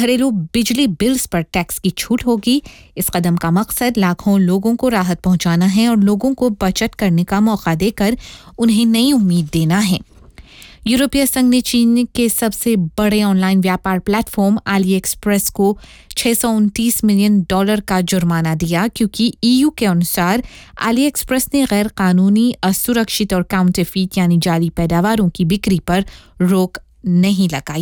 घरेलू बिजली बिल्स पर टैक्स की छूट होगी। इस कदम का मकसद लाखों लोगों को राहत पहुंचाना है और लोगों को बचत करने का मौका देकर उन्हें नई उम्मीद देना है। यूरोपीय संघ ने चीन के सबसे बड़े ऑनलाइन व्यापार प्लेटफॉर्म अली एक्सप्रेस को $629 मिलियन का जुर्माना दिया, क्योंकि ईयू के अनुसार अली एक्सप्रेस ने गैर कानूनी, असुरक्षित और काउंटरफीट यानी जाली पैदावारों की बिक्री पर रोक नहीं लगाई।